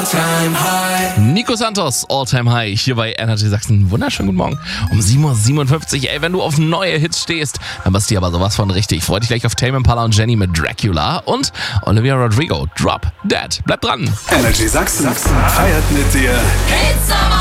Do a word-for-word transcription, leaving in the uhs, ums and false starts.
All-Time High. Nico Santos, All-Time High, hier bei Energy Sachsen. Wunderschönen guten Morgen. Um sieben Uhr siebenundfünfzig. Ey, wenn du auf neue Hits stehst, dann bist du aber sowas von richtig. Freu dich gleich auf Tame Impala und Jenny mit Dracula und Olivia Rodrigo, Drop Dead. Bleib dran. Energy Sachsen feiert mit dir. Hits